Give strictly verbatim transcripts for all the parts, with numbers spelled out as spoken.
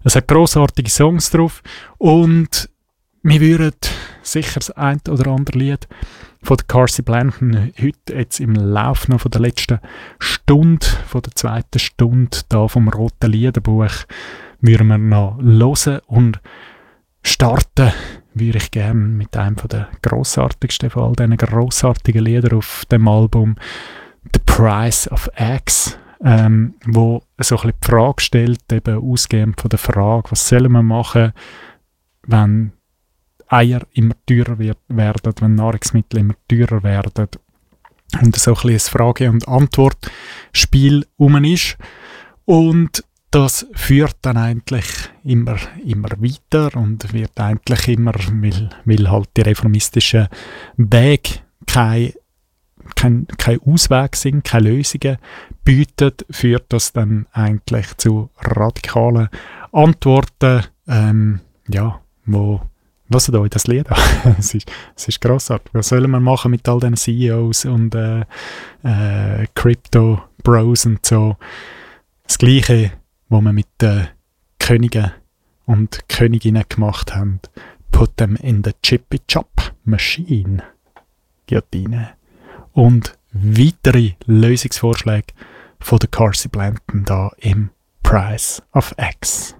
Es hat grossartige Songs drauf und wir würden sicher das ein oder andere Lied von der Carsie Blanton heute jetzt im Laufe noch von der letzten Stunde, von der zweiten Stunde da vom Roten Liederbuch, würden wir noch hören und starten würde ich gerne mit einem von der grossartigsten von all diesen grossartigen Liedern auf dem Album «The Price of Eggs», ähm, wo so ein bisschen die Frage stellt, eben ausgehend von der Frage, was sollen wir machen, wenn Eier immer teurer wird, werden, wenn Nahrungsmittel immer teurer werden und so ein bisschen ein Frage- und Antwortspiel rum ist. Und das führt dann eigentlich immer, immer weiter und wird eigentlich immer, weil, weil halt die reformistischen Wege keine kein, kein Ausweg sind, keine Lösungen bieten, führt das dann eigentlich zu radikalen Antworten, ähm, ja, wo was da in das Lied an? es, ist, es ist grossartig. Was sollen wir machen mit all diesen C E Os und äh, äh, Crypto Bros und so? Das Gleiche, was wir mit den Königen und Königinnen gemacht haben. Put them in the chippy chop machine. Guillotine. Und weitere Lösungsvorschläge von der Carsie Blanton da im Price of Eggs.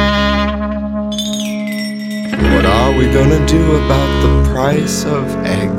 What are we gonna do about the price of eggs?